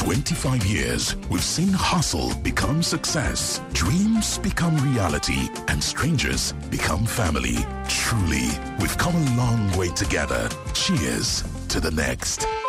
25 years, we've seen hustle become success, dreams become reality, and strangers become family. Truly, we've come a long way together. Cheers to the next.